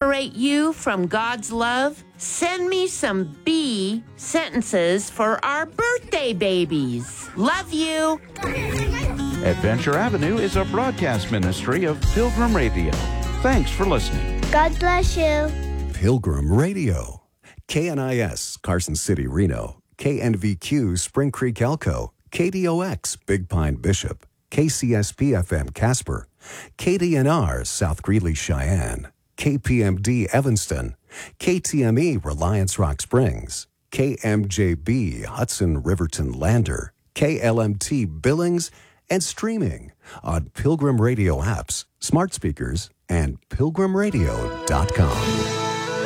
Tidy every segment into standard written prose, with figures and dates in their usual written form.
separate you from God's love? Send me some B sentences for our birthday babies. Love you. Adventure Avenue is a broadcast ministry of Pilgrim Radio. Thanks for listening. God bless you. Pilgrim Radio. KNIS, Carson City, Reno. KNVQ, Spring Creek, Elko. KDOX, Big Pine, Bishop. KCSP-FM, Casper. KDNR, South Greeley, Cheyenne. KPMD, Evanston. KTME, Reliance Rock Springs. KMJB, Hudson, Riverton, Lander. KLMT, Billings, and streaming on Pilgrim Radio apps, smart speakers, and pilgrimradio.com.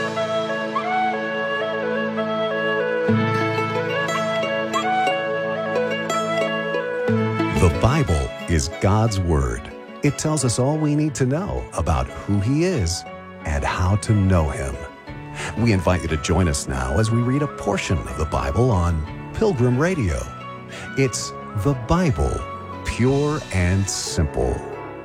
The Bible is God's Word. It tells us all we need to know about who He is and how to know Him. We invite you to join us now as we read a portion of the Bible on Pilgrim Radio. It's the Bible, pure and simple.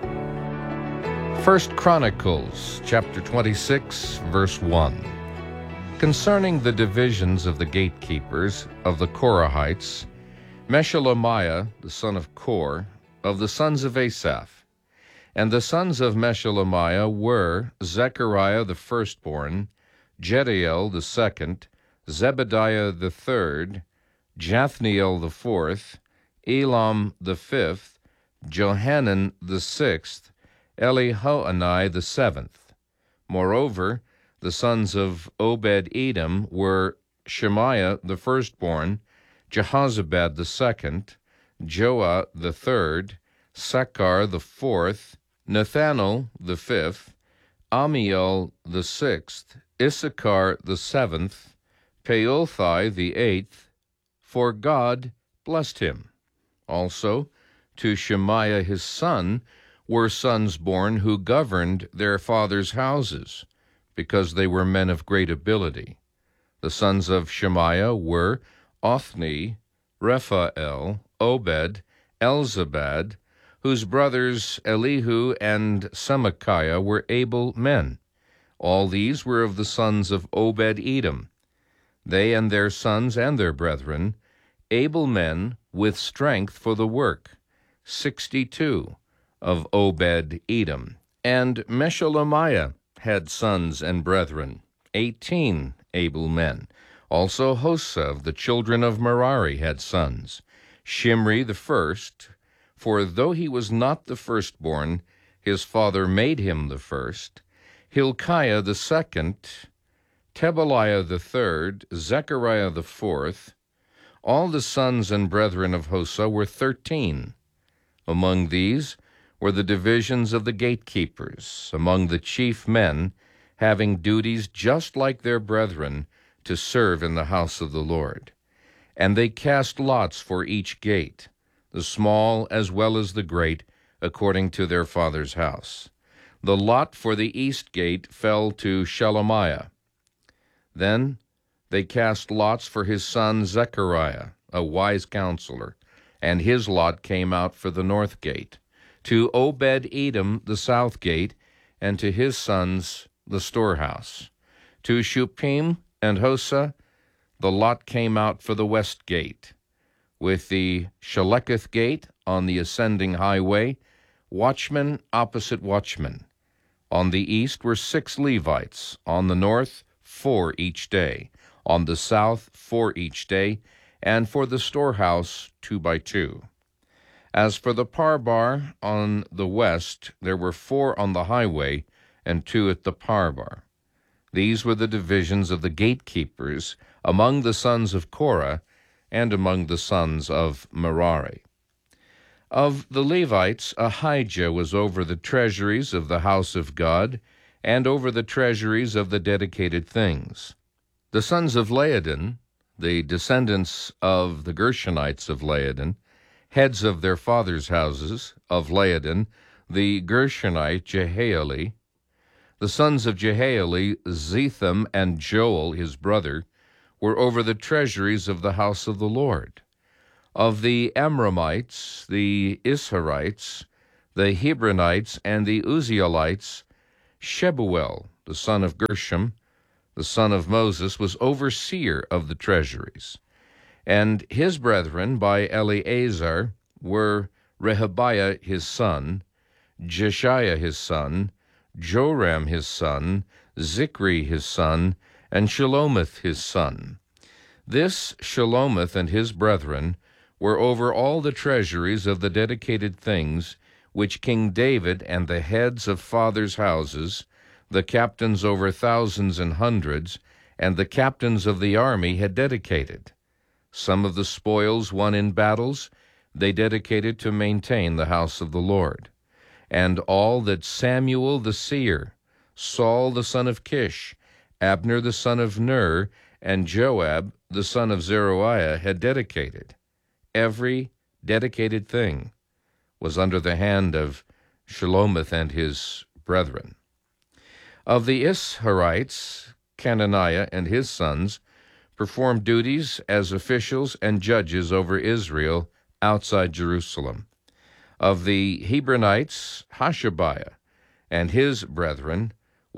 1 Chronicles, chapter 26, verse 1. Concerning the divisions of the gatekeepers of the Korahites, Meshelemiah, the son of Kor, of the sons of Asaph. And the sons of Meshelemiah were Zechariah the firstborn, Jediel the second, Zebediah the third, Jathniel the fourth, Elam the fifth, Johanan the sixth, Elihoenai the seventh. Moreover, the sons of Obed-Edom were Shemaiah the firstborn, Jehozabad the second, Joah the third, Sakkar the fourth, Nethanel the fifth, Amiel the sixth, Issachar the seventh, Peothai the eighth, for God blessed him. Also, to Shemaiah his son were sons born who governed their father's houses, because they were men of great ability. The sons of Shemaiah were Othni, Rephael, Obed, Elzabad, whose brothers Elihu and Semachiah were able men. All these were of the sons of Obed-Edom. They and their sons and their brethren, able men with strength for the work, 62 of Obed-Edom. And Meshelemiah had sons and brethren, 18 able men. Also Hosa of the children of Merari had sons, Shimri the first, for though he was not the firstborn, his father made him the first, Hilkiah the second, Tebaliah the third, Zechariah the fourth. All the sons and brethren of Hosa were 13. Among these were the divisions of the gatekeepers, among the chief men, having duties just like their brethren, to serve in the house of the Lord. And they cast lots for each gate, the small as well as the great, according to their father's house. The lot for the east gate fell to Shelemiah. Then they cast lots for his son Zechariah, a wise counselor, and his lot came out for the north gate, to Obed-Edom the south gate, and to his sons the storehouse. To Shuppim and Hosa, the lot came out for the west gate, with the Shaleketh gate on the ascending highway, watchmen opposite watchmen. On the east were 6 Levites, on the north 4 each day, on the south 4 each day, and for the storehouse 2 by 2. As for the parbar on the west, there were 4 on the highway, and 2 at the parbar. These were the divisions of the gatekeepers among the sons of Korah and among the sons of Merari. Of the Levites, Ahijah was over the treasuries of the house of God and over the treasuries of the dedicated things. The sons of Laodin, the descendants of the Gershonites of Laodin, heads of their fathers' houses, of Laodin, the Gershonite Jehaeli. The sons of Jehaeli, Zetham and Joel, his brother, were over the treasuries of the house of the Lord. Of the Amramites, the Isharites, the Hebronites, and the Uzzielites, Shebuel, the son of Gershom, the son of Moses, was overseer of the treasuries. And his brethren by Eleazar were Rehabiah his son, Jeshiah his son, Joram his son, Zichri his son, and Shelomith his son. This Shelomith and his brethren were over all the treasuries of the dedicated things which King David and the heads of fathers' houses, the captains over thousands and hundreds, and the captains of the army had dedicated. Some of the spoils won in battles they dedicated to maintain the house of the Lord. And all that Samuel the seer, Saul the son of Kish, Abner the son of Ner, and Joab the son of Zeruiah had dedicated, every dedicated thing was under the hand of Shelomith and his brethren. Of the Isharites, Chenaniah and his sons performed duties as officials and judges over Israel outside Jerusalem. Of the Hebronites, Hashabiah and his brethren,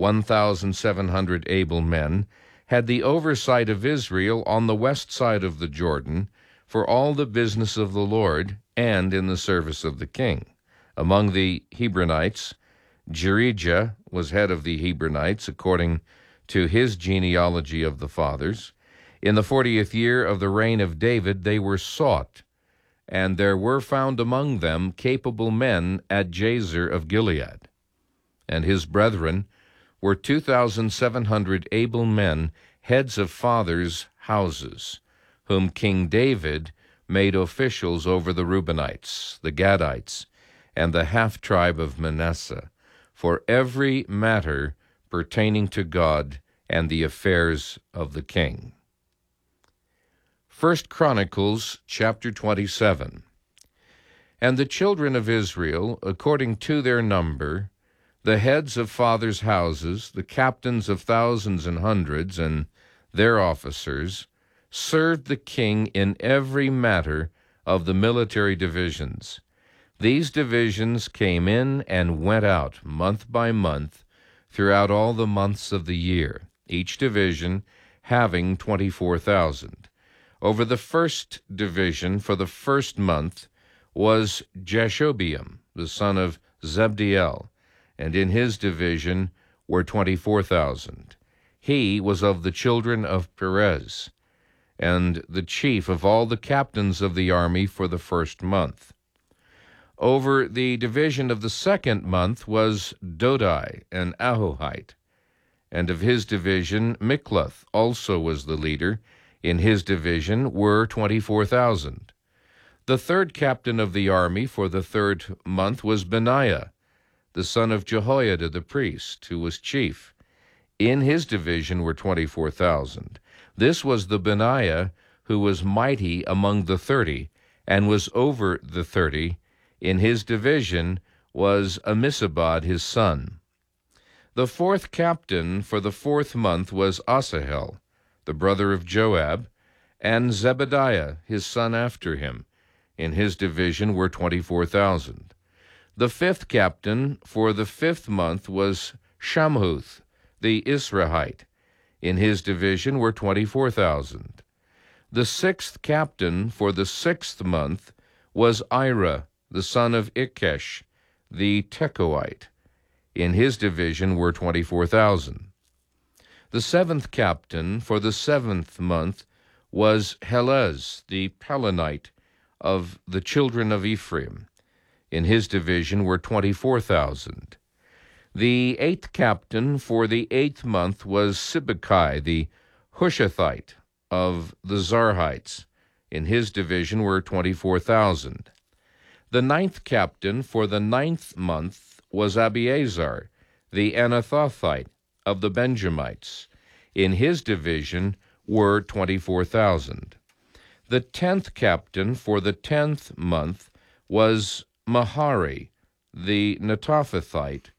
1,700 able men, had the oversight of Israel on the west side of the Jordan for all the business of the Lord and in the service of the king. Among the Hebronites, Jerijah was head of the Hebronites according to his genealogy of the fathers. In the 40th year of the reign of David they were sought, and there were found among them capable men at Jazer of Gilead. And his brethren were 2,700 able men, heads of fathers' houses, whom King David made officials over the Reubenites, the Gadites, and the half-tribe of Manasseh, for every matter pertaining to God and the affairs of the king. 1 Chronicles chapter 27. And the children of Israel, according to their number, the heads of fathers' houses, the captains of thousands and hundreds, and their officers, served the king in every matter of the military divisions. These divisions came in and went out month by month throughout all the months of the year, each division having 24,000. Over the first division for the first month was Jashobeam, the son of Zebdiel, and in his division were 24,000. He was of the children of Perez, and the chief of all the captains of the army for the first month. Over the division of the second month was Dodai, an Ahohite, and of his division Mikloth also was the leader. In his division were 24,000. The third captain of the army for the third month was Benaiah, the son of Jehoiada the priest, who was chief. In his division were 24,000. This was the Benaiah who was mighty among the 30, and was over the 30. In his division was Ammisabad his son. The fourth captain for the fourth month was Asahel, the brother of Joab, and Zebediah his son after him. In his division were 24,000. The fifth captain for the fifth month was Shamhuth, the Israelite. In his division were 24,000. The sixth captain for the sixth month was Ira, the son of Ikesh, the Tekoite. In his division were 24,000. The seventh captain for the seventh month was Helez, the Pelonite, of the children of Ephraim. In his division were 24,000. The eighth captain for the eighth month was Sibbecai, the Hushathite, of the Zarhites. In his division were 24,000. The ninth captain for the ninth month was Abiezar, the Anathothite, of the Benjamites. In his division were 24,000. The 10th captain for the 10th month was Mahari, the Netophathite,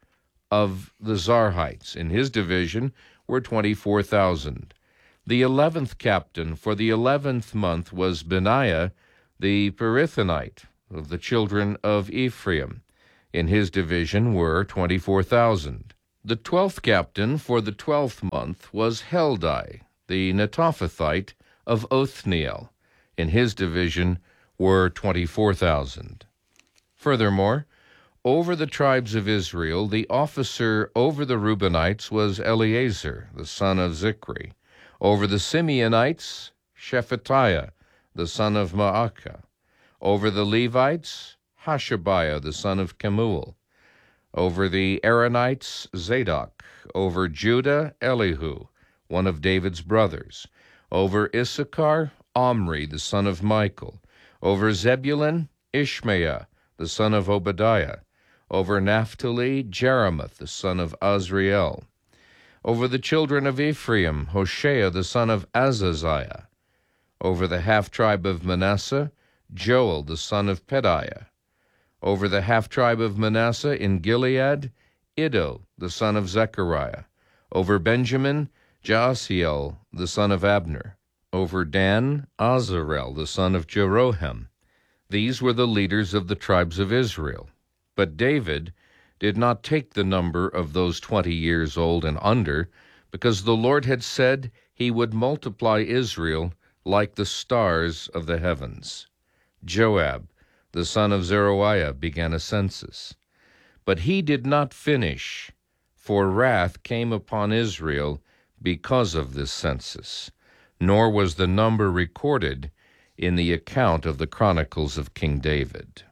of the Zarhites. In his division were 24,000. The 11th captain for the 11th month was Benaiah, the Perithonite, of the children of Ephraim. In his division were 24,000. The 12th captain for the 12th month was Heldai, the Netophathite of Othniel. In his division were 24,000. Furthermore, over the tribes of Israel, the officer over the Reubenites was Eleazar, the son of Zikri. Over the Simeonites, Shephatiah, the son of Maacah. Over the Levites, Hashabiah, the son of Kemuel. Over the Aaronites, Zadok. Over Judah, Elihu, one of David's brothers. Over Issachar, Omri, the son of Michael. Over Zebulun, Ishmaiah, the son of Obadiah. Over Naphtali, Jeremoth, the son of Azriel. Over the children of Ephraim, Hoshea, the son of Azaziah. Over the half-tribe of Manasseh, Joel, the son of Pedaiah. Over the half-tribe of Manasseh in Gilead, Iddo, the son of Zechariah. Over Benjamin, Jaasiel, the son of Abner. Over Dan, Azarel, the son of Jeroham. These were the leaders of the tribes of Israel. But David did not take the number of those 20 years old and under, because the Lord had said he would multiply Israel like the stars of the heavens. Joab, the son of Zeruiah, began a census. But he did not finish, for wrath came upon Israel because of this census, nor was the number recorded in the account of the Chronicles of King David.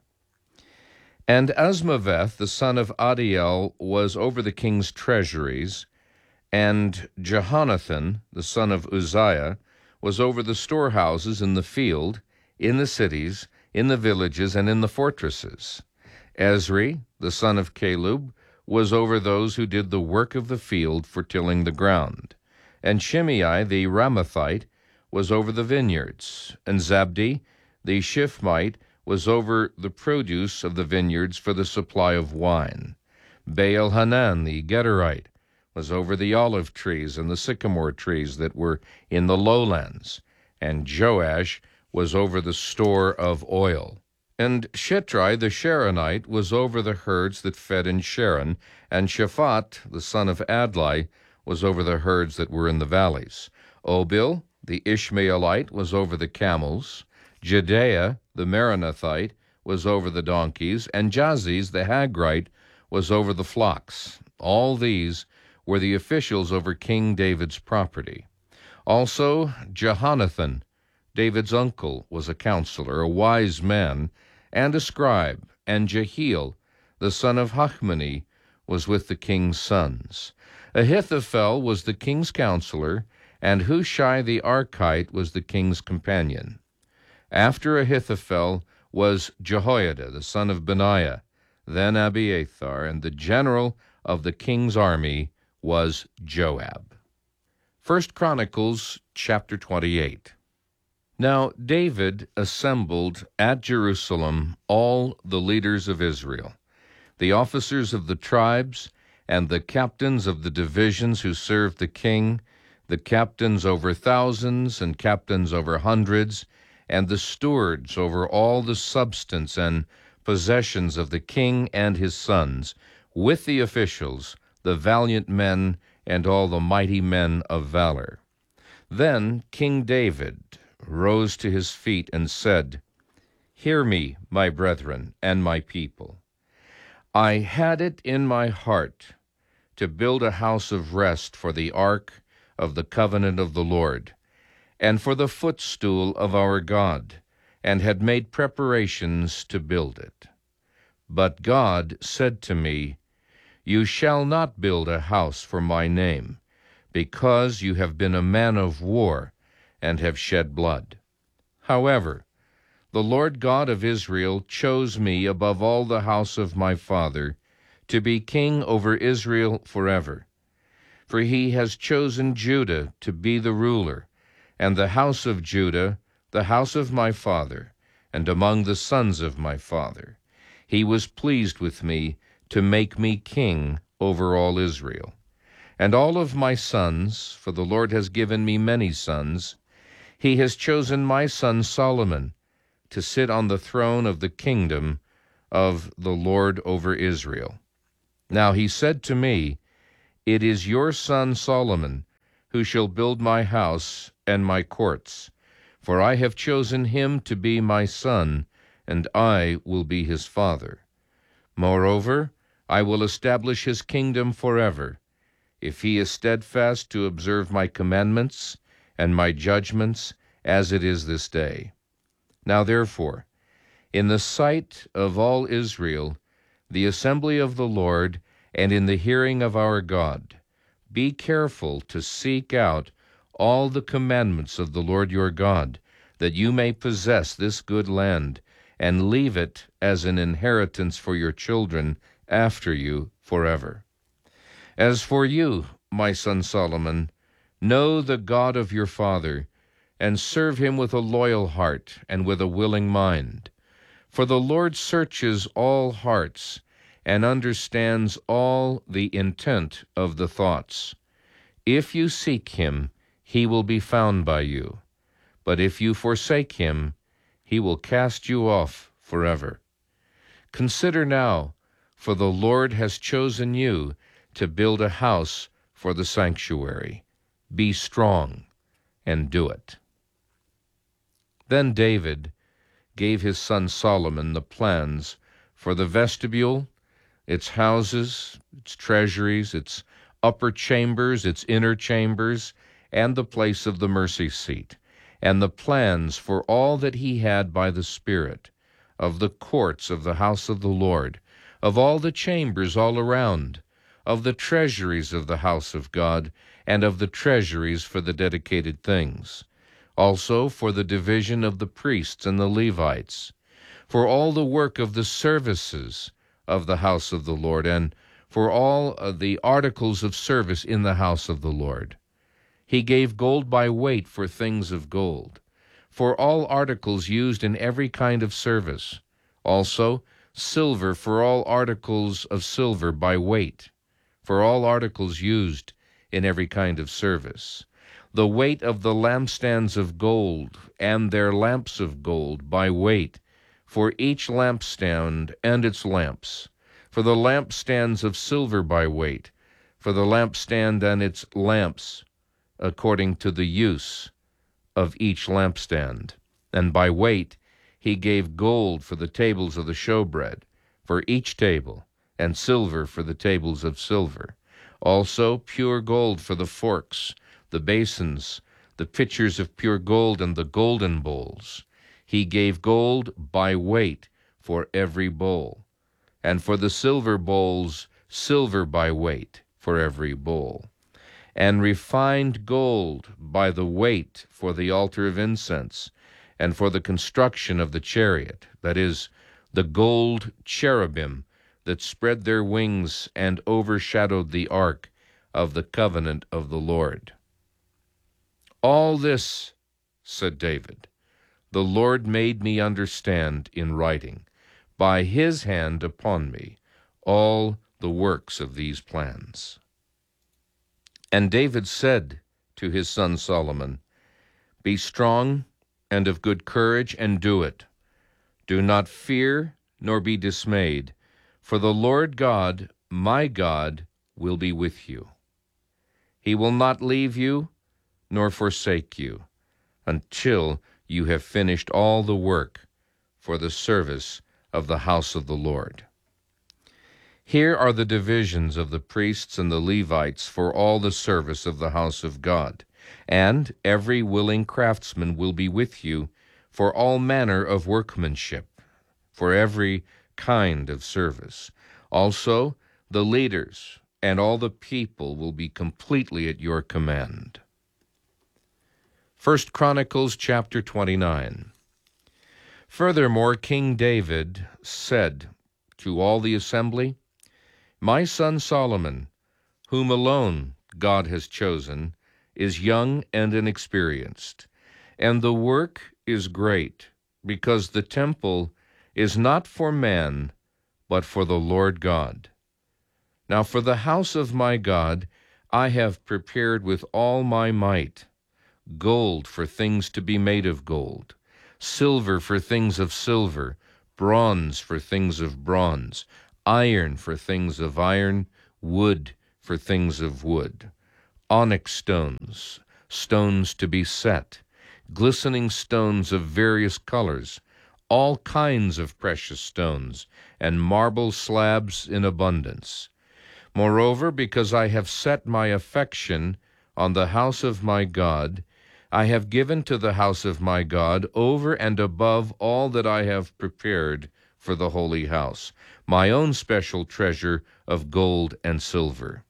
And Asmaveth, the son of Adiel, was over the king's treasuries, and Jehonathan, the son of Uzziah, was over the storehouses in the field, in the cities, in the villages, and in the fortresses. Ezri, the son of Caleb, was over those who did the work of the field for tilling the ground. And Shimei the Ramathite was over the vineyards, and Zabdi the Shifmite was over the produce of the vineyards for the supply of wine. Baal-Hanan the Gederite was over the olive trees and the sycamore trees that were in the lowlands, and Joash was over the store of oil. And Shitrai the Sharonite was over the herds that fed in Sharon, and Shaphat the son of Adlai was over the herds that were in the valleys. Obil the Ishmaelite was over the camels. Jedaiah the Meronothite was over the donkeys, and Jaziz the Hagrite was over the flocks. All these were the officials over King David's property. Also Jehonathan, David's uncle, was a counselor, a wise man, and a scribe, and Jehiel, the son of Hachmoni, was with the king's sons. Ahithophel was the king's counselor, and Hushai the Archite was the king's companion. After Ahithophel was Jehoiada, the son of Benaiah, then Abiathar, and the general of the king's army was Joab. 1 Chronicles chapter 28. Now David assembled at Jerusalem all the leaders of Israel, the officers of the tribes, and the captains of the divisions who served the king, the captains over thousands and captains over hundreds, and the stewards over all the substance and possessions of the king and his sons, with the officials, the valiant men, and all the mighty men of valor. Then King David rose to his feet and said, "Hear me, my brethren and my people. I had it in my heart to build a house of rest for the ark of the covenant of the Lord, and for the footstool of our God, and had made preparations to build it. But God said to me, You shall not build a house for my name, because you have been a man of war and have shed blood. However, the Lord God of Israel chose me above all the house of my father to be king over Israel forever. For he has chosen Judah to be the ruler, and the house of Judah, the house of my father, and among the sons of my father. He was pleased with me to make me king over all Israel. And all of my sons, for the Lord has given me many sons, he has chosen my son Solomon to sit on the throne of the kingdom of the Lord over Israel. Now he said to me, It is your son Solomon who shall build my house and my courts, for I have chosen him to be my son, and I will be his father. Moreover, I will establish his kingdom forever, if he is steadfast to observe my commandments and my judgments, as it is this day. Now therefore, in the sight of all Israel, the assembly of the Lord, and in the hearing of our God, be careful to seek out all the commandments of the Lord your God, that you may possess this good land, and leave it as an inheritance for your children after you forever. As for you, my son Solomon, know the God of your father, and serve him with a loyal heart and with a willing mind. For the Lord searches all hearts, and understands all the intent of the thoughts. If you seek him, he will be found by you. But if you forsake him, he will cast you off forever. Consider now, for the Lord has chosen you to build a house for the sanctuary. Be strong and do it. Then David gave his son Solomon the plans for the vestibule, its houses, its treasuries, its upper chambers, its inner chambers, and the place of the mercy seat, and the plans for all that he had by the Spirit, of the courts of the house of the Lord, of all the chambers all around, of the treasuries of the house of God, and of the treasuries for the dedicated things, also for the division of the priests and the Levites, for all the work of the services of the house of the Lord, and for all the articles of service in the house of the Lord. He gave gold by weight for things of gold, for all articles used in every kind of service, also silver for all articles of silver by weight, for all articles used in every kind of service, the weight of the lampstands of gold, and their lamps of gold by weight, for each lampstand and its lamps, for the lampstands of silver by weight, for the lampstand and its lamps, according to the use of each lampstand. And by weight he gave gold for the tables of the showbread, for each table, and silver for the tables of silver. Also pure gold for the forks, the basins, the pitchers of pure gold, and the golden bowls. He gave gold by weight for every bowl, and for the silver bowls, silver by weight for every bowl, and refined gold by the weight for the altar of incense, and for the construction of the chariot, that is, the gold cherubim that spread their wings and overshadowed the ark of the covenant of the Lord. All this, said David, the Lord made me understand in writing, by his hand upon me, all the works of these plans. And David said to his son Solomon, Be strong and of good courage, and do it. Do not fear nor be dismayed, for the Lord God, my God, will be with you. He will not leave you nor forsake you until you have finished all the work for the service of the house of the Lord. Here are the divisions of the priests and the Levites for all the service of the house of God, and every willing craftsman will be with you for all manner of workmanship, for every kind of service. Also, the leaders and all the people will be completely at your command. 1 Chronicles chapter 29. Furthermore, King David said to all the assembly, My son Solomon, whom alone God has chosen, is young and inexperienced, and the work is great, because the temple is not for man, but for the Lord God. Now for the house of my God I have prepared with all my might gold for things to be made of gold, silver for things of silver, bronze for things of bronze, iron for things of iron, wood for things of wood, onyx stones, stones to be set, glistening stones of various colors, all kinds of precious stones, and marble slabs in abundance. Moreover, because I have set my affection on the house of my God, I have given to the house of my God over and above all that I have prepared for the holy house, my own special treasure of gold and silver,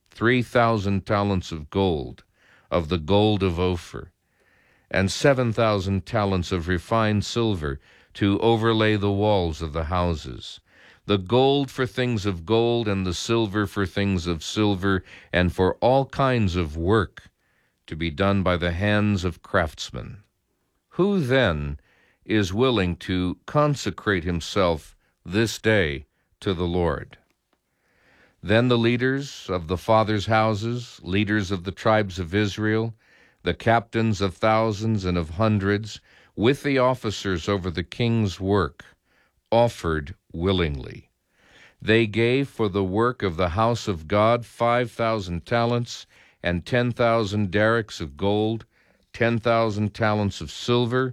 3,000 talents of gold, of the gold of Ophir, and 7,000 talents of refined silver to overlay the walls of the houses, the gold for things of gold, and the silver for things of silver, and for all kinds of work to be done by the hands of craftsmen. Who then is willing to consecrate himself this day to the Lord? Then the leaders of the fathers' houses, leaders of the tribes of Israel, the captains of thousands and of hundreds, with the officers over the king's work, offered willingly. They gave for the work of the house of God 5,000 talents, and 10,000 derricks of gold, 10,000 talents of silver,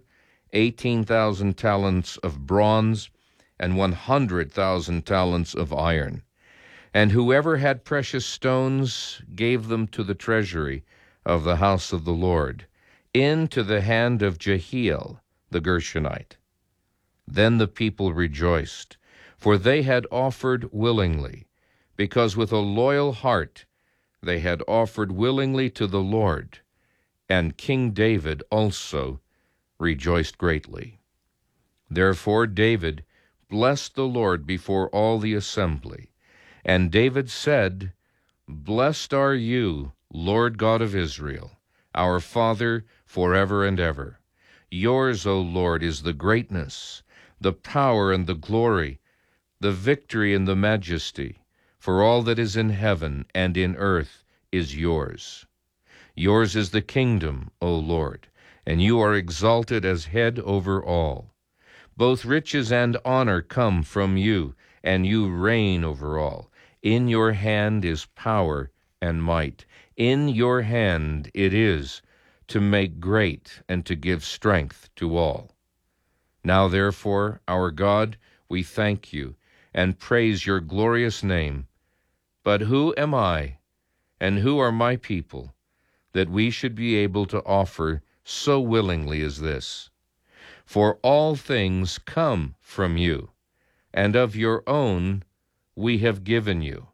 18,000 talents of bronze, and 100,000 talents of iron. And whoever had precious stones gave them to the treasury of the house of the Lord, into the hand of Jehiel the Gershonite. Then the people rejoiced, for they had offered willingly, because with a loyal heart they had offered willingly to the Lord, and King David also rejoiced greatly. Therefore David blessed the Lord before all the assembly, and David said, Blessed are you, Lord God of Israel, our Father, forever and ever. Yours, O Lord, is the greatness, the power and the glory, the victory and the majesty, for all that is in heaven and in earth is yours. Yours is the kingdom, O Lord, and you are exalted as head over all. Both riches and honor come from you, and you reign over all. In your hand is power and might. In your hand it is to make great and to give strength to all. Now therefore, our God, we thank you and praise your glorious name. But who am I, and who are my people, that we should be able to offer so willingly as this? For all things come from you, and of your own we have given you.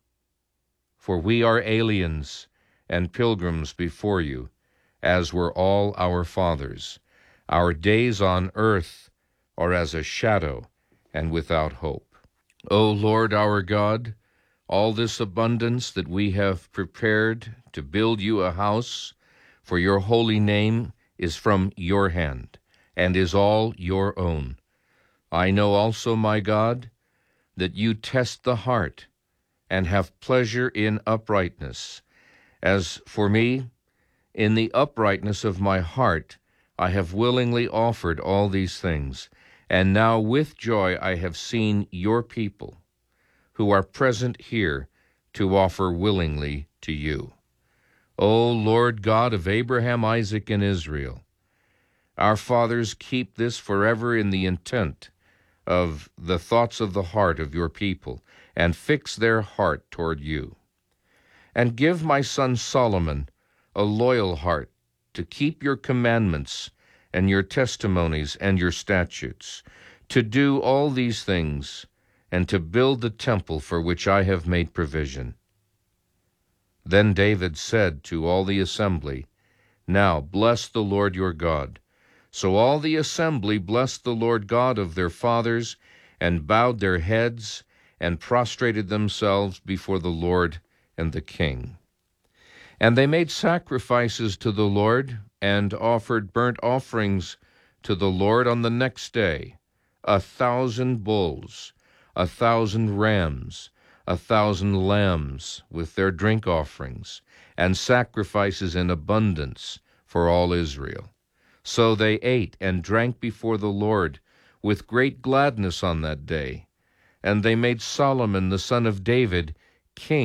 For we are aliens and pilgrims before you, as were all our fathers. Our days on earth are as a shadow and without hope. O Lord our God, all this abundance that we have prepared to build you a house for your holy name is from your hand, and is all your own. I know also, my God, that you test the heart and have pleasure in uprightness. As for me, in the uprightness of my heart I have willingly offered all these things, and now with joy I have seen your people, who are present here, to offer willingly to you. O Lord God of Abraham, Isaac, and Israel, our fathers, keep this forever in the intent of the thoughts of the heart of your people, and fix their heart toward you. And give my son Solomon a loyal heart to keep your commandments and your testimonies and your statutes, to do all these things, and to build the temple for which I have made provision. Then David said to all the assembly, Now bless the Lord your God. So all the assembly blessed the Lord God of their fathers, and bowed their heads, and prostrated themselves before the Lord and the king. And they made sacrifices to the Lord, and offered burnt offerings to the Lord on the next day, 1,000 bulls, 1,000 rams, 1,000 lambs, with their drink offerings, and sacrifices in abundance for all Israel. So they ate and drank before the Lord with great gladness on that day. And they made Solomon the son of David king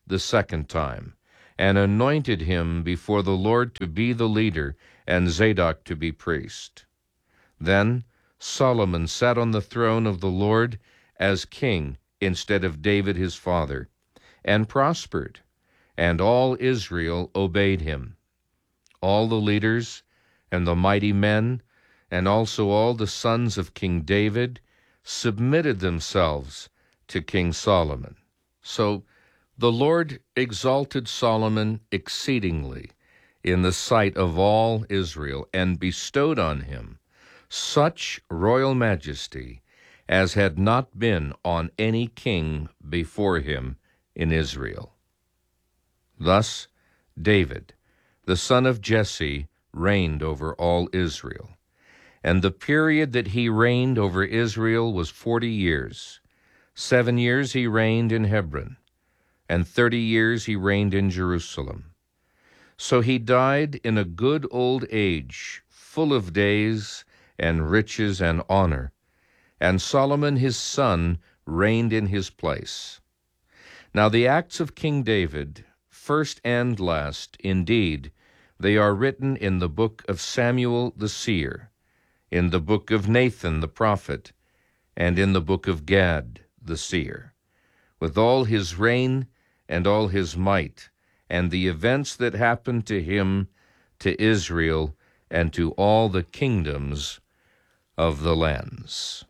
the second time, and anointed him before the Lord to be the leader, and Zadok to be priest. Then Solomon sat on the throne of the Lord as king instead of David his father, and prospered, and all Israel obeyed him. All the leaders and the mighty men, and also all the sons of King David, submitted themselves to King Solomon. So the Lord exalted Solomon exceedingly in the sight of all Israel, and bestowed on him such royal majesty as had not been on any king before him in Israel. Thus David, the son of Jesse, reigned over all Israel. And the period that he reigned over Israel was 40 years. 7 years he reigned in Hebron, and 30 years he reigned in Jerusalem. So he died in a good old age, full of days and riches and honor, and Solomon his son reigned in his place. Now the acts of King David, first and last, indeed, they are written in the book of Samuel the seer, in the book of Nathan the prophet, and in the book of Gad the seer, with all his reign and all his might, and the events that happened to him, to Israel, and to all the kingdoms of the lands.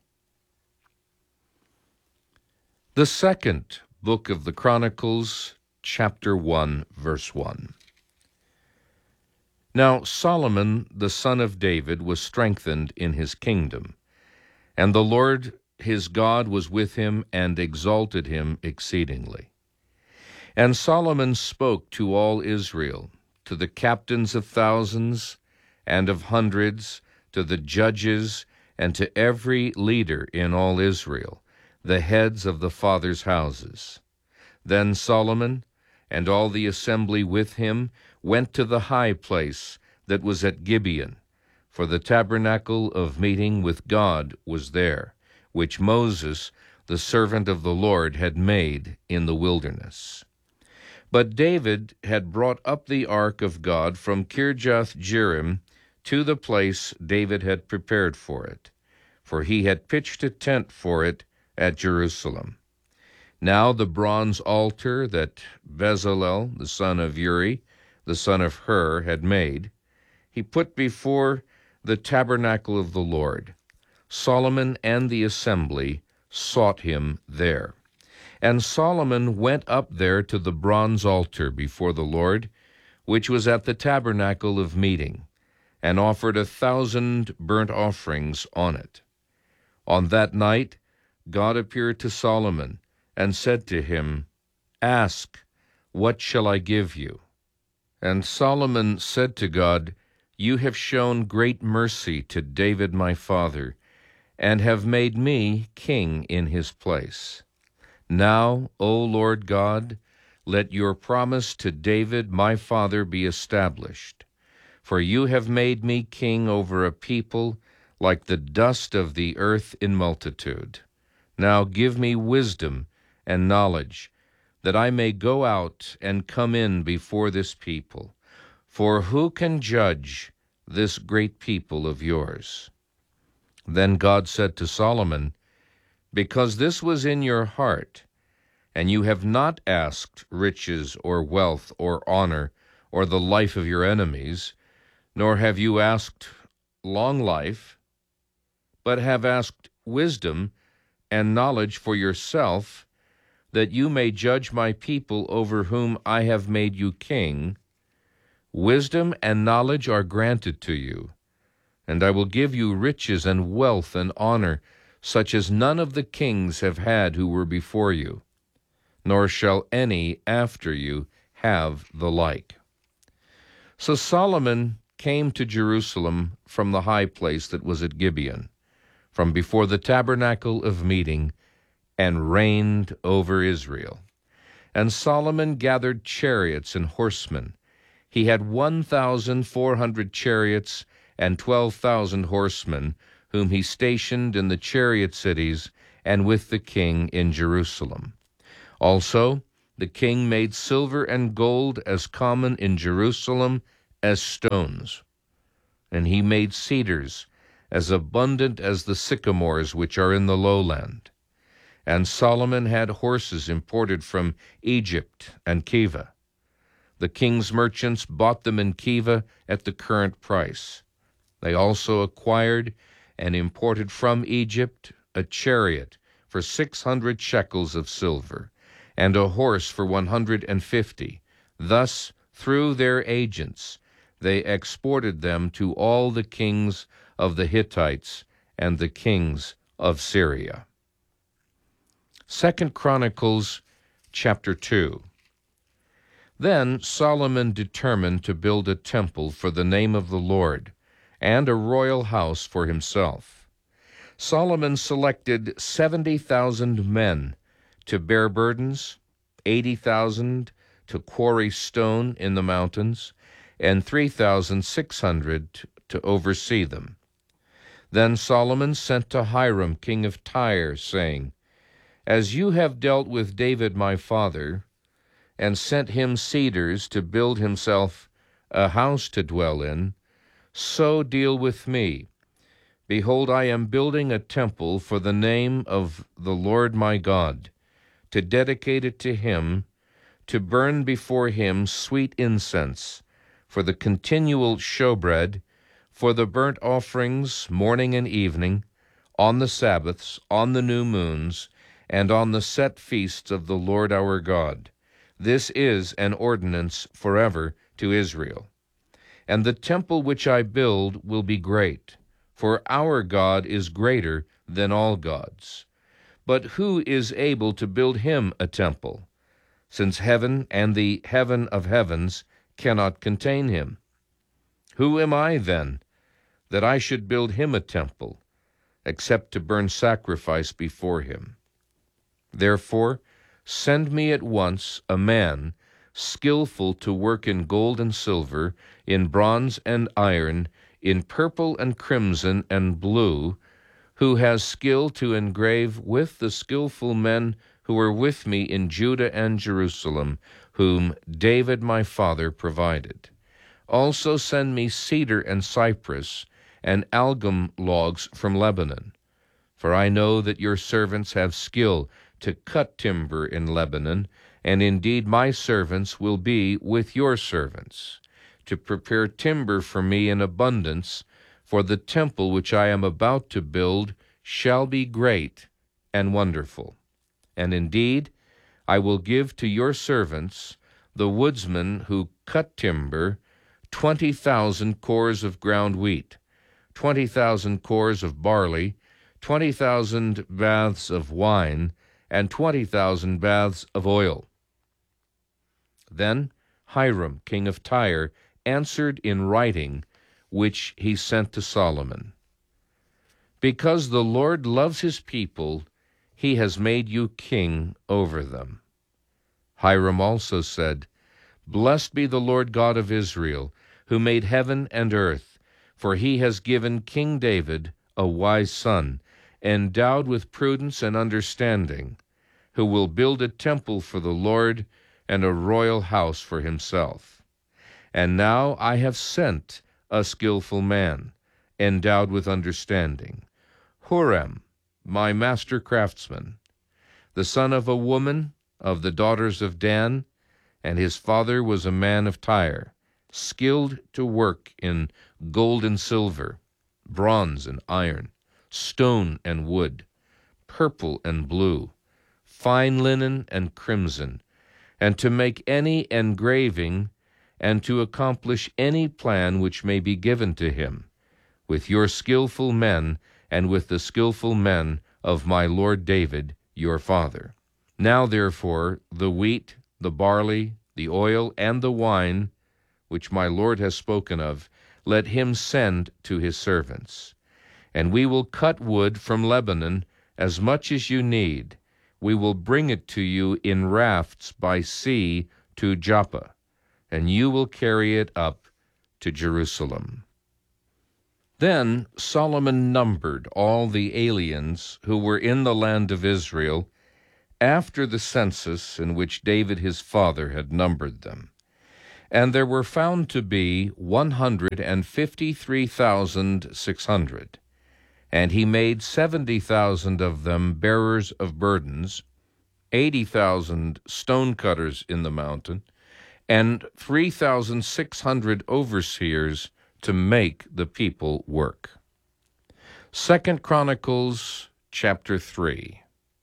The second book of the Chronicles, chapter 1, verse 1. Now Solomon the son of David was strengthened in his kingdom, and the Lord his God was with him and exalted him exceedingly. And Solomon spoke to all Israel, to the captains of thousands and of hundreds, to the judges, and to every leader in all Israel, the heads of the fathers' houses. Then Solomon and all the assembly with him went to the high place that was at Gibeon, for the tabernacle of meeting with God was there, which Moses, the servant of the Lord, had made in the wilderness. But David had brought up the ark of God from Kirjath-jearim to the place David had prepared for it, for he had pitched a tent for it at Jerusalem. Now the bronze altar that Bezalel, the son of Uri, the son of Hur, had made, he put before the tabernacle of the Lord. Solomon and the assembly sought him there. And Solomon went up there to the bronze altar before the Lord, which was at the tabernacle of meeting, and offered 1,000 burnt offerings on it. On that night God appeared to Solomon and said to him, "Ask, what shall I give you?" And Solomon said to God, "You have shown great mercy to David my father, and have made me king in his place. Now, O Lord God, let your promise to David my father be established. For you have made me king over a people like the dust of the earth in multitude. Now give me wisdom and knowledge, that I may go out and come in before this people. For who can judge this great people of yours?" Then God said to Solomon, "Because this was in your heart, and you have not asked riches or wealth or honor or the life of your enemies, nor have you asked long life, but have asked wisdom and knowledge for yourself, that you may judge my people over whom I have made you king, wisdom and knowledge are granted to you, and I will give you riches and wealth and honor, such as none of the kings have had who were before you, nor shall any after you have the like." So Solomon came to Jerusalem from the high place that was at Gibeon, from before the tabernacle of meeting, and reigned over Israel. And Solomon gathered chariots and horsemen. He had 1,400 chariots and 12,000 horsemen, whom he stationed in the chariot cities and with the king in Jerusalem. Also The king made silver and gold as common in Jerusalem as stones. And he made cedars as abundant as the sycamores which are in the lowland. And Solomon had horses imported from Egypt and Keva. The king's merchants bought them in Keva at the current price. They also acquired and imported from Egypt a chariot for 600 shekels of silver, and a horse for 150. Thus, through their agents, they exported them to all the kings of the Hittites and the kings of Syria. 2 Chronicles chapter 2. Then Solomon determined to build a temple for the name of the Lord, and a royal house for himself. Solomon selected 70,000 men to bear burdens, 80,000 to quarry stone in the mountains, and 3,600 to oversee them. Then Solomon sent to Hiram, king of Tyre, saying, As you have dealt with David my father, and sent him cedars to build himself a house to dwell in, so deal with me. Behold, I am building a temple for the name of the Lord my God, to dedicate it to him, to burn before him sweet incense, for the continual showbread, for the burnt offerings morning and evening, on the Sabbaths, on the new moons, and on the set feasts of the Lord our God. This is an ordinance forever to Israel. And the temple which I build will be great, for our God is greater than all gods. But who is able to build him a temple, since heaven and the heaven of heavens cannot contain him? Who am I, then, that I should build him a temple, except to burn sacrifice before him? Therefore, send me at once a man skillful to work in gold and silver, in bronze and iron, in purple and crimson and blue, who has skill to engrave with the skillful men who are with me in Judah and Jerusalem, whom David my father provided. Also send me cedar and cypress and algum logs from Lebanon. For I know that your servants have skill to cut timber in Lebanon, and indeed my servants will be with your servants, to prepare timber for me in abundance, for the temple which I am about to build shall be great and wonderful. And indeed I will give to your servants, the woodsmen who cut timber, 20,000 cores of ground wheat, 20,000 cores of barley, 20,000 baths of wine, and 20,000 baths of oil. Then Hiram, king of Tyre, answered in writing, which he sent to Solomon. Because the Lord loves his people, he has made you king over them. Hiram also said, Blessed be the Lord God of Israel, who made heaven and earth, for he has given King David a wise son, endowed with prudence and understanding, who will build a temple for the Lord and a royal house for himself. And now I have sent a skillful man, endowed with understanding, Huram, my master craftsman, the son of a woman of the daughters of Dan, and his father was a man of Tyre, skilled to work in gold and silver, bronze and iron, stone and wood, purple and blue, fine linen and crimson, and to make any engraving, and to accomplish any plan which may be given to him, with your skillful men and with the skillful men of my lord David your father. Now therefore the wheat, the barley, the oil, and the wine, which my lord has spoken of, let him send to his servants. And we will cut wood from Lebanon as much as you need. We will bring it to you in rafts by sea to Joppa, and you will carry it up to Jerusalem. Then Solomon numbered all the aliens who were in the land of Israel, after the census in which David his father had numbered them. And there were found to be 153,600. And he made 70,000 of them bearers of burdens, 80,000 stone cutters in the mountain, and 3,600 overseers to make the people work. 2 Chronicles chapter 3.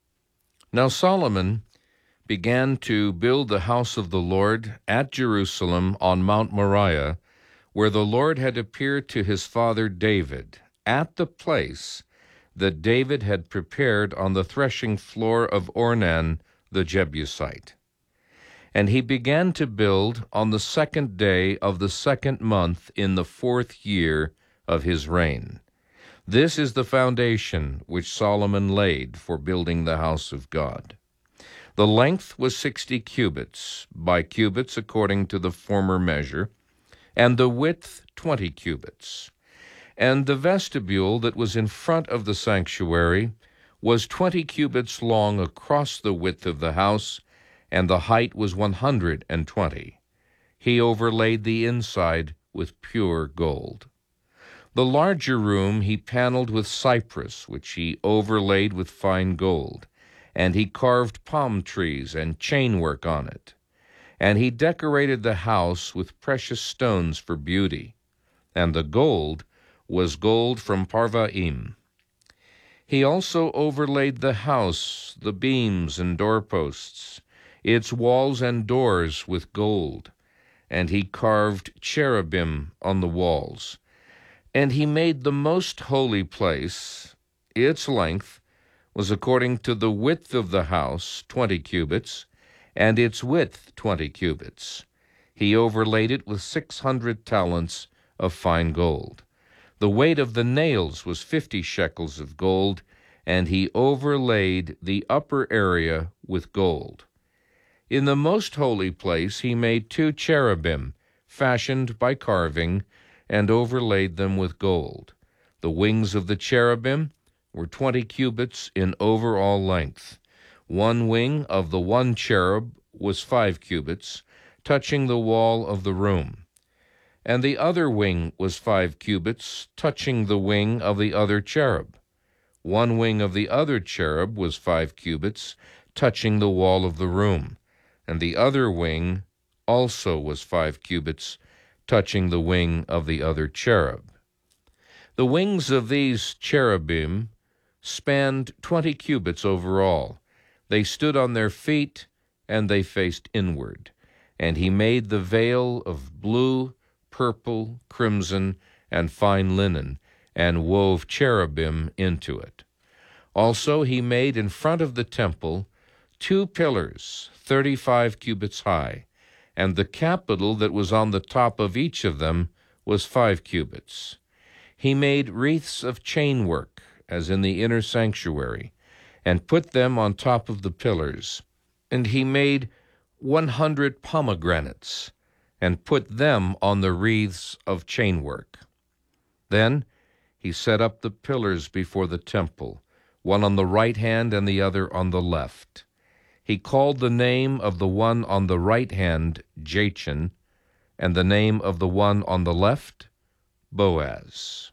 Now Solomon began to build the house of the Lord at Jerusalem on Mount Moriah, where the Lord had appeared to his father David, at the place that David had prepared on the threshing floor of Ornan the Jebusite. And he began to build on the 2nd day of the 2nd month in the 4th year of his reign. This is the foundation which Solomon laid for building the house of God. The length was 60 cubits, by cubits according to the former measure, and the width 20 cubits. And the vestibule that was in front of the sanctuary was 20 cubits long across the width of the house, and the height was 120. He overlaid the inside with pure gold. The larger room he paneled with cypress, which he overlaid with fine gold, and he carved palm trees and chainwork on it. And he decorated the house with precious stones for beauty, and the gold was gold from Parvaim. He also overlaid the house, the beams and doorposts, its walls and doors with gold, and he carved cherubim on the walls. And he made the most holy place. Its length was according to the width of the house, 20 cubits, and its width 20 cubits. He overlaid it with 600 talents of fine gold. The weight of the nails was 50 shekels of gold, and he overlaid the upper area with gold. In the most holy place he made 2 cherubim, fashioned by carving, and overlaid them with gold. The wings of the cherubim were 20 cubits in overall length. One wing of the one cherub was 5 cubits, touching the wall of the room. And the other wing was 5 cubits, touching the wing of the other cherub. One wing of the other cherub was 5 cubits, touching the wall of the room. And the other wing also was 5 cubits, touching the wing of the other cherub. The wings of these cherubim spanned 20 cubits overall. They stood on their feet, and they faced inward. And he made the veil of blue, purple, crimson, and fine linen, and wove cherubim into it. Also he made in front of the temple 2 pillars, 35 cubits high, and the capital that was on the top of each of them was 5 cubits. He made wreaths of chainwork, as in the inner sanctuary, and put them on top of the pillars. And he made 100 pomegranates, and put them on the wreaths of chainwork. Then he set up the pillars before the temple, one on the right hand and the other on the left. He called the name of the one on the right hand Jachin, and the name of the one on the left Boaz.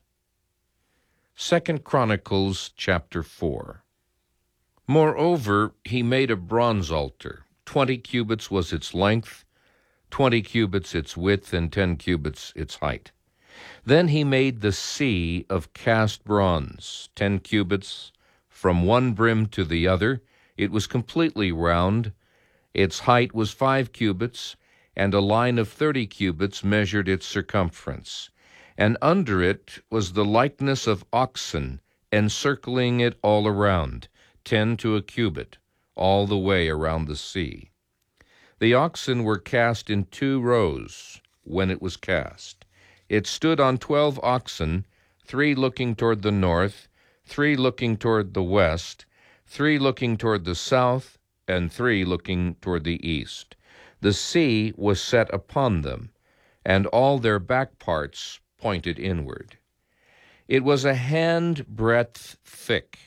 2 Chronicles chapter 4. Moreover, he made a bronze altar. 20 cubits was its length, 20 cubits its width, and 10 cubits its height. Then he made the sea of cast bronze, 10 cubits from one brim to the other. It was completely round. Its height was 5 cubits, and a line of 30 cubits measured its circumference. And under it was the likeness of oxen, encircling it all around, 10 to a cubit, all the way around the sea. The oxen were cast in 2 rows when it was cast. It stood on 12 oxen, 3 looking toward the north, 3 looking toward the west, 3 looking toward the south, and 3 looking toward the east. The sea was set upon them, and all their back parts pointed inward. It was a hand-breadth thick,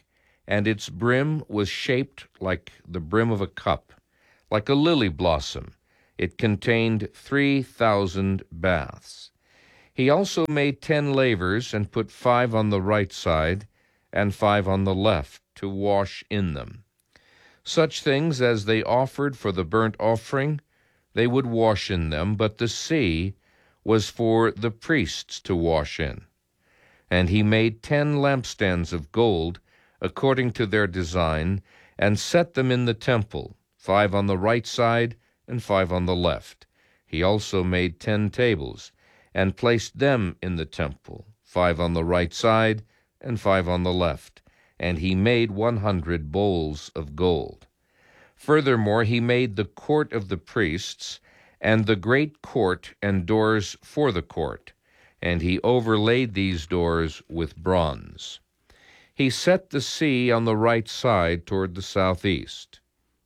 and its brim was shaped like the brim of a cup, like a lily blossom. It contained 3,000 baths. He also made 10 lavers and put 5 on the right side and 5 on the left to wash in them. Such things as they offered for the burnt offering, they would wash in them, but the sea was for the priests to wash in. And he made 10 lampstands of gold, according to their design, and set them in the temple, 5 on the right side and 5 on the left. He also made 10 tables, and placed them in the temple, 5 on the right side and 5 on the left. And he made 100 bowls of gold. Furthermore, he made the court of the priests, and the great court and doors for the court, and he overlaid these doors with bronze. He set the sea on the right side toward the southeast.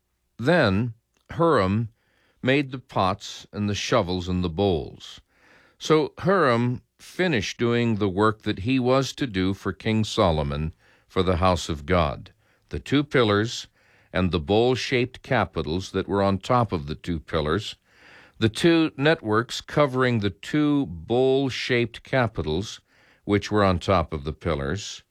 Then Huram made the pots and the shovels and the bowls. So Huram finished doing the work that he was to do for King Solomon for the house of God, the 2 pillars and the bowl-shaped capitals that were on top of the 2 pillars, the 2 networks covering the 2 bowl-shaped capitals which were on top of the pillars,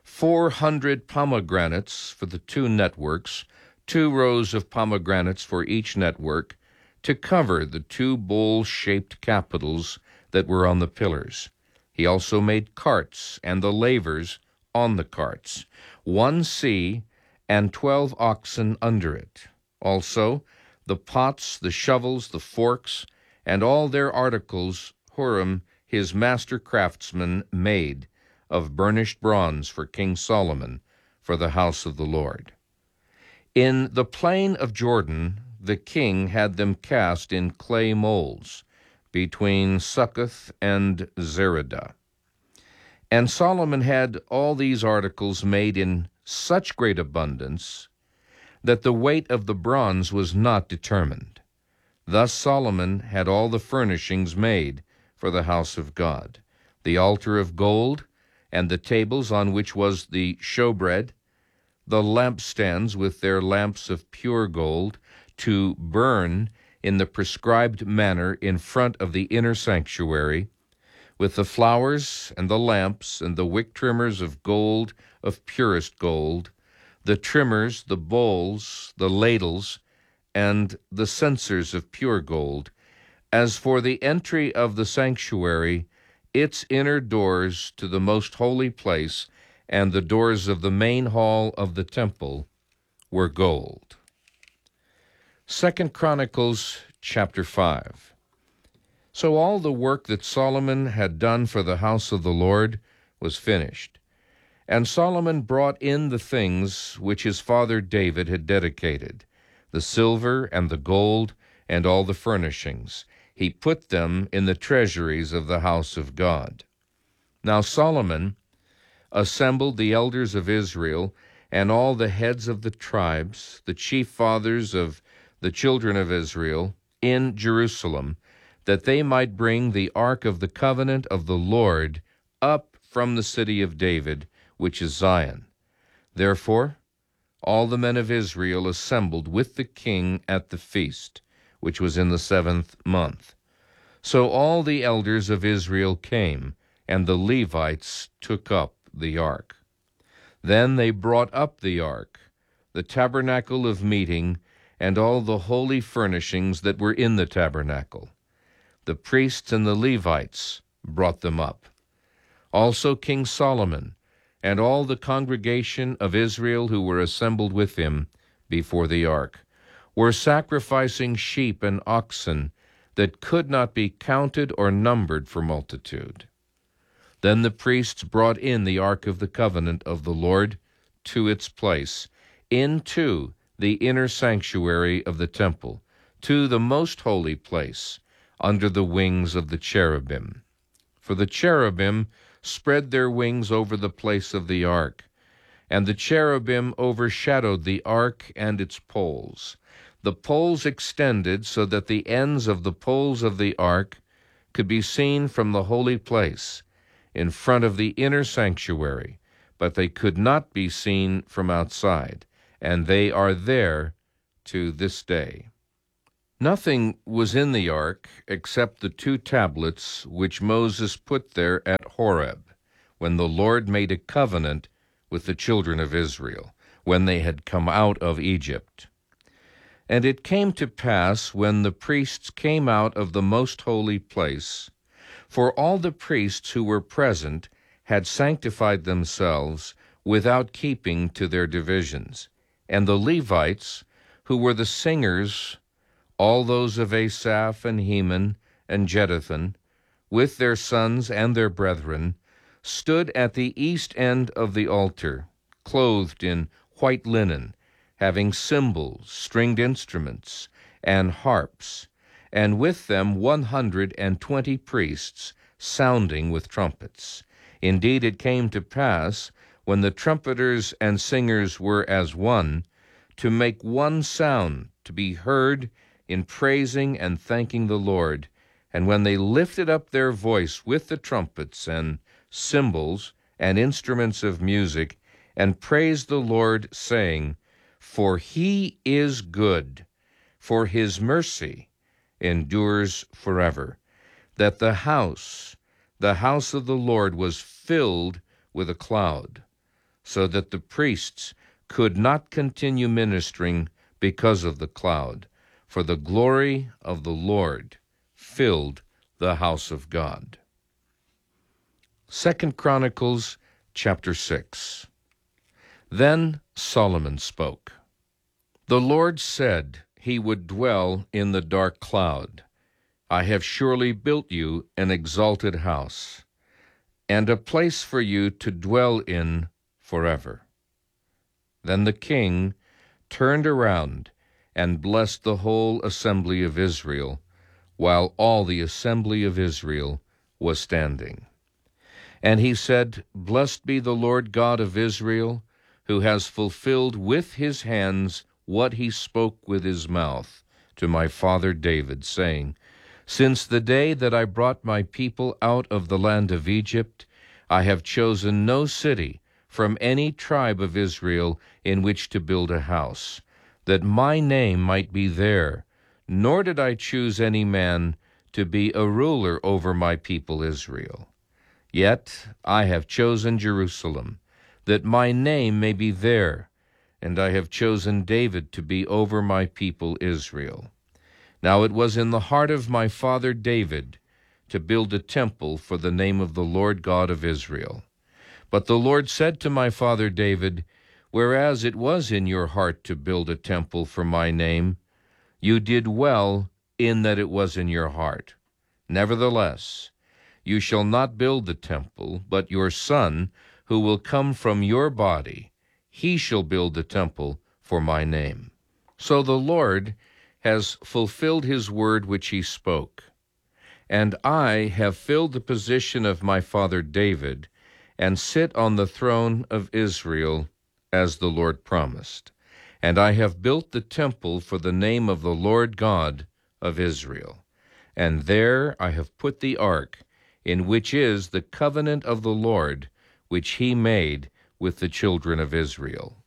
400 pomegranates for the 2 networks, 2 rows of pomegranates for each network, to cover the 2 bowl-shaped capitals that were on the pillars. He also made carts and the lavers on the carts, 1 sea and 12 oxen under it. Also, the pots, the shovels, the forks, and all their articles Huram, his master craftsman, made of burnished bronze for King Solomon for the house of the Lord. In the plain of Jordan, the king had them cast in clay molds between Succoth and Zeradah. And Solomon had all these articles made in such great abundance that the weight of the bronze was not determined. Thus Solomon had all the furnishings made for the house of God, the altar of gold, and the tables on which was the showbread, the lampstands with their lamps of pure gold, to burn in the prescribed manner in front of the inner sanctuary, with the flowers and the lamps and the wick trimmers of gold, of purest gold, the trimmers, the bowls, the ladles, and the censers of pure gold. As for the entry of the sanctuary, its inner doors to the most holy place and the doors of the main hall of the temple were gold. 2 Chronicles chapter 5. So all the work that Solomon had done for the house of the Lord was finished. And Solomon brought in the things which his father David had dedicated, the silver and the gold and all the furnishings. He put them in the treasuries of the house of God. Now Solomon assembled the elders of Israel and all the heads of the tribes, the chief fathers of the children of Israel, in Jerusalem, that they might bring the ark of the covenant of the Lord up from the city of David, which is Zion. Therefore all the men of Israel assembled with the king at the feast, which was in the 7th month. So all the elders of Israel came, and the Levites took up the ark. Then they brought up the ark, the tabernacle of meeting, and all the holy furnishings that were in the tabernacle. The priests and the Levites brought them up. Also King Solomon and all the congregation of Israel who were assembled with him before the ark were sacrificing sheep and oxen that could not be counted or numbered for multitude. Then the priests brought in the ark of the covenant of the Lord to its place, into the inner sanctuary of the temple, to the most holy place, under the wings of the cherubim. For the cherubim spread their wings over the place of the ark, and the cherubim overshadowed the ark and its poles. The poles extended so that the ends of the poles of the ark could be seen from the holy place, in front of the inner sanctuary, but they could not be seen from outside, and they are there to this day. Nothing was in the ark except the 2 tablets which Moses put there at Horeb, when the Lord made a covenant with the children of Israel, when they had come out of Egypt. And it came to pass, when the priests came out of the most holy place, for all the priests who were present had sanctified themselves without keeping to their divisions, and the Levites, who were the singers, all those of Asaph and Heman and Jeduthun, with their sons and their brethren, stood at the east end of the altar, clothed in white linen, having cymbals, stringed instruments, and harps, and with them 120 priests, sounding with trumpets. Indeed, it came to pass, when the trumpeters and singers were as one, to make one sound to be heard in praising and thanking the Lord. And when they lifted up their voice with the trumpets and cymbals and instruments of music, and praised the Lord, saying, For he is good, for his mercy endures forever, that the house of the Lord was filled with a cloud, so that the priests could not continue ministering because of the cloud, for the glory of the Lord filled the house of God. 2 Chronicles chapter 6. Then Solomon spoke. The Lord said he would dwell in the dark cloud. I have surely built you an exalted house, and a place for you to dwell in forever. Then the king turned around and blessed the whole assembly of Israel, while all the assembly of Israel was standing. And he said, Blessed be the Lord God of Israel, who has fulfilled with his hands what he spoke with his mouth to my father David, saying, Since the day that I brought my people out of the land of Egypt, I have chosen no city from any tribe of Israel in which to build a house, that my name might be there, nor did I choose any man to be a ruler over my people Israel. Yet I have chosen Jerusalem, that my name may be there, and I have chosen David to be over my people Israel. Now it was in the heart of my father David to build a temple for the name of the Lord God of Israel. But the Lord said to my father David, Whereas it was in your heart to build a temple for my name, you did well in that it was in your heart. Nevertheless, you shall not build the temple, but your son, who will come from your body, he shall build the temple for my name. So the Lord has fulfilled his word which he spoke. And I have filled the position of my father David, and sit on the throne of Israel, as the Lord promised. And I have built the temple for the name of the Lord God of Israel. And there I have put the ark, in which is the covenant of the Lord, which he made with the children of Israel.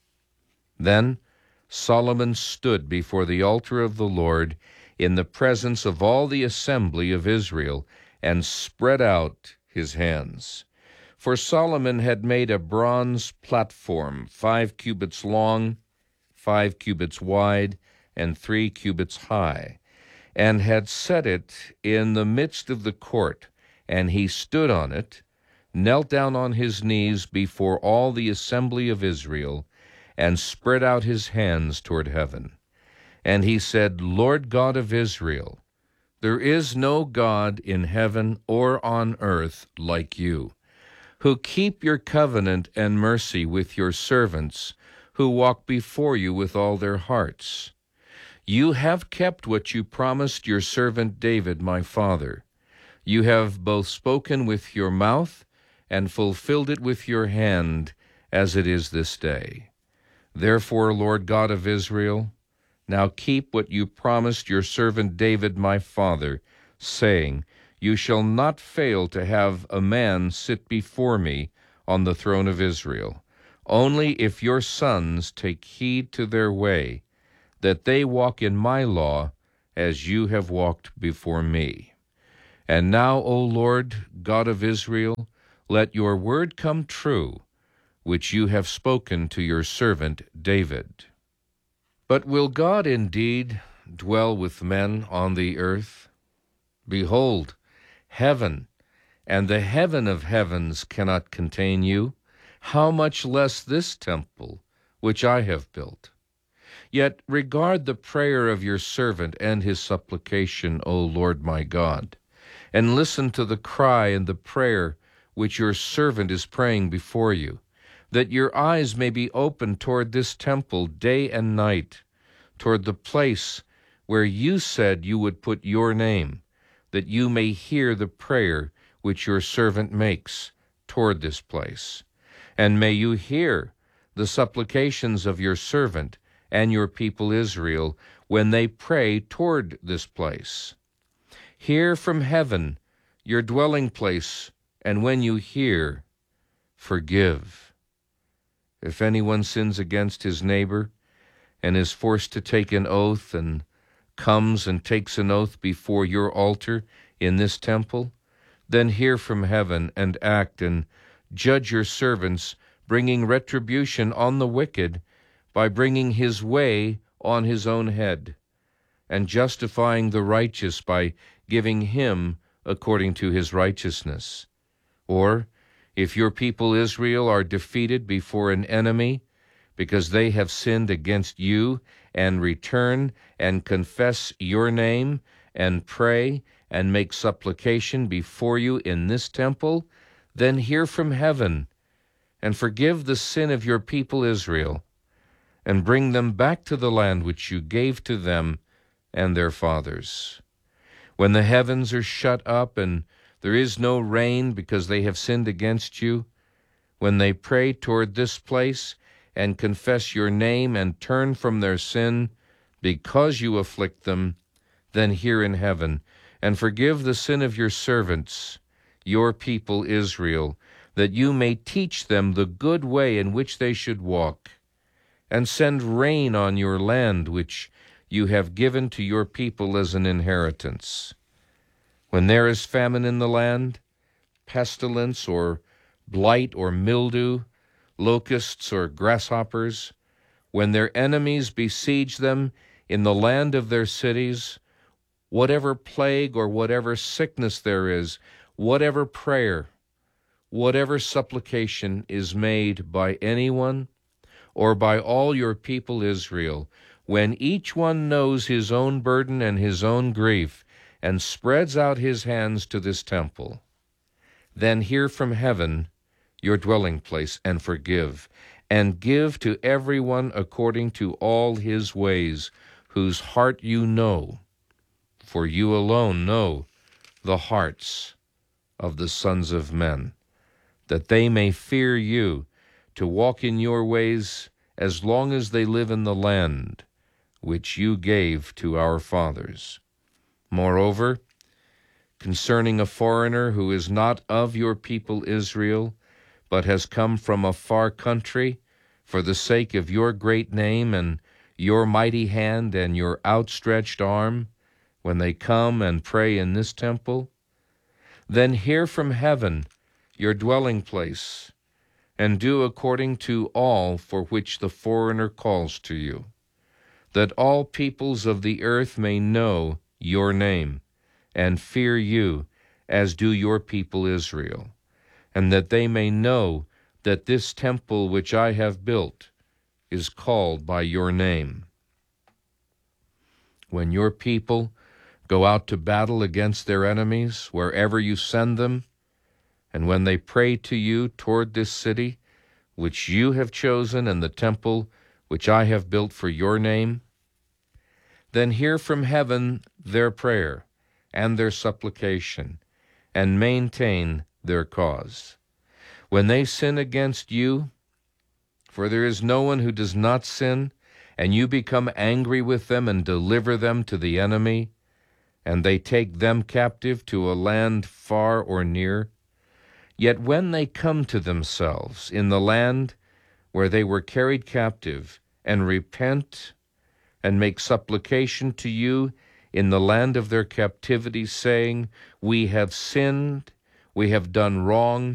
Then Solomon stood before the altar of the Lord in the presence of all the assembly of Israel, and spread out his hands. For Solomon had made a bronze platform, 5 cubits long, 5 cubits wide, and 3 cubits high, and had set it in the midst of the court, and he stood on it, knelt down on his knees before all the assembly of Israel, and spread out his hands toward heaven. And he said, Lord God of Israel, there is no God in heaven or on earth like you, who keep your covenant and mercy with your servants, who walk before you with all their hearts. You have kept what you promised your servant David, my father. You have both spoken with your mouth and fulfilled it with your hand, as it is this day. Therefore, Lord God of Israel, now keep what you promised your servant David, my father, saying, You shall not fail to have a man sit before me on the throne of Israel, only if your sons take heed to their way, that they walk in my law as you have walked before me. And now, O Lord, God of Israel, let your word come true, which you have spoken to your servant David. But will God indeed dwell with men on the earth? Behold, heaven and the heaven of heavens cannot contain you, how much less this temple which I have built? Yet regard the prayer of your servant and his supplication, O Lord my God, and listen to the cry and the prayer which your servant is praying before you, that your eyes may be open toward this temple day and night, toward the place where you said you would put your name, that you may hear the prayer which your servant makes toward this place. And may you hear the supplications of your servant and your people Israel when they pray toward this place. Hear from heaven your dwelling place, and when you hear, forgive. If anyone sins against his neighbor and is forced to take an oath and comes and takes an oath before your altar in this temple, then hear from heaven and act and judge your servants, bringing retribution on the wicked by bringing his way on his own head, and justifying the righteous by giving him according to his righteousness. Or, if your people Israel are defeated before an enemy, because they have sinned against you, and return and confess your name, and pray and make supplication before you in this temple, then hear from heaven, and forgive the sin of your people Israel, and bring them back to the land which you gave to them and their fathers. When the heavens are shut up, and there is no rain because they have sinned against you, when they pray toward this place and confess your name and turn from their sin because you afflict them, then hear in heaven, and forgive the sin of your servants, your people Israel, that you may teach them the good way in which they should walk, and send rain on your land which you have given to your people as an inheritance. When there is famine in the land, pestilence or blight or mildew, locusts or grasshoppers, when their enemies besiege them in the land of their cities, whatever plague or whatever sickness there is, whatever prayer, whatever supplication is made by anyone or by all your people Israel, when each one knows his own burden and his own grief and spreads out his hands to this temple, then hear from heaven your dwelling place, and forgive, and give to everyone according to all his ways, whose heart you know, for you alone know the hearts of the sons of men, that they may fear you, to walk in your ways as long as they live in the land which you gave to our fathers. Moreover, concerning a foreigner who is not of your people Israel, but has come from a far country, for the sake of your great name and your mighty hand and your outstretched arm, when they come and pray in this temple, then hear from heaven your dwelling place, and do according to all for which the foreigner calls to you, that all peoples of the earth may know your name, and fear you, as do your people Israel, and that they may know that this temple which I have built is called by your name. When your people go out to battle against their enemies, wherever you send them, and when they pray to you toward this city, which you have chosen, and the temple which I have built for your name, then hear from heaven their prayer and their supplication, and maintain their cause. When they sin against you, for there is no one who does not sin, and you become angry with them and deliver them to the enemy, and they take them captive to a land far or near, Yet when they come to themselves in the land where they were carried captive, and repent and make supplication to you in the land of their captivity, saying, We have sinned, we have done wrong,